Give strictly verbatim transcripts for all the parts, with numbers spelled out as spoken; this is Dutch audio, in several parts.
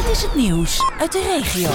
Dit is het nieuws uit de regio.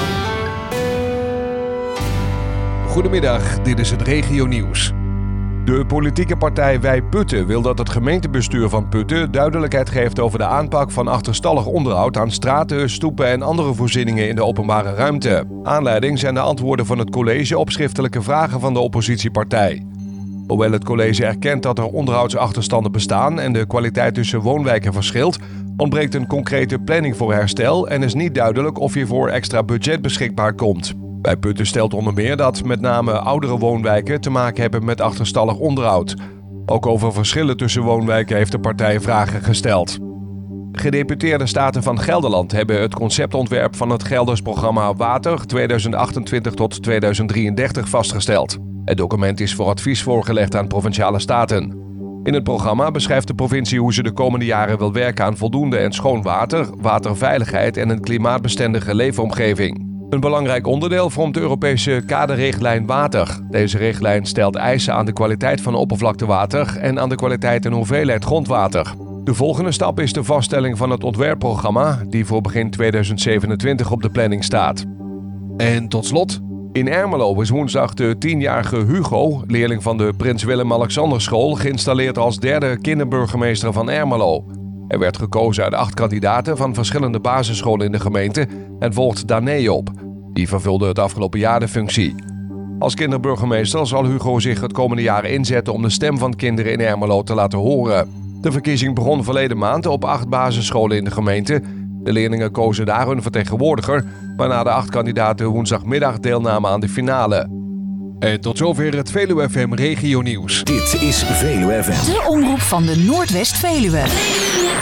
Goedemiddag, dit is het regionieuws. De politieke partij Wij Putten wil dat het gemeentebestuur van Putten duidelijkheid geeft over de aanpak van achterstallig onderhoud aan straten, stoepen en andere voorzieningen in de openbare ruimte. Aanleiding zijn de antwoorden van het college op schriftelijke vragen van de oppositiepartij. Hoewel het college erkent dat er onderhoudsachterstanden bestaan en de kwaliteit tussen woonwijken verschilt, ontbreekt een concrete planning voor herstel en is niet duidelijk of hiervoor extra budget beschikbaar komt. Bij Putten stelt onder meer dat met name oudere woonwijken te maken hebben met achterstallig onderhoud. Ook over verschillen tussen woonwijken heeft de partij vragen gesteld. Gedeputeerde staten van Gelderland hebben het conceptontwerp van het Gelders programma Water tweeduizend achtentwintig tot tweeduizend drieëndertig vastgesteld. Het document is voor advies voorgelegd aan provinciale staten. In het programma beschrijft de provincie hoe ze de komende jaren wil werken aan voldoende en schoon water, waterveiligheid en een klimaatbestendige leefomgeving. Een belangrijk onderdeel vormt de Europese kaderrichtlijn Water. Deze richtlijn stelt eisen aan de kwaliteit van oppervlaktewater en aan de kwaliteit en hoeveelheid grondwater. De volgende stap is de vaststelling van het ontwerpprogramma, die voor begin tweeduizend zevenentwintig op de planning staat. En tot slot, in Ermelo is woensdag de tienjarige Hugo, leerling van de Prins Willem-Alexander School, geïnstalleerd als derde kinderburgemeester van Ermelo. Er werd gekozen uit acht kandidaten van verschillende basisscholen in de gemeente en volgt Danee op. Die vervulde het afgelopen jaar de functie. Als kinderburgemeester zal Hugo zich het komende jaar inzetten om de stem van kinderen in Ermelo te laten horen. De verkiezing begon verleden maand op acht basisscholen in de gemeente. De leerlingen kozen daar hun vertegenwoordiger, waarna de acht kandidaten woensdagmiddag deelnamen aan de finale. En tot zover het Veluwe F M Regionieuws. Dit is Veluwe F M. De omroep van de Noordwest-Veluwe.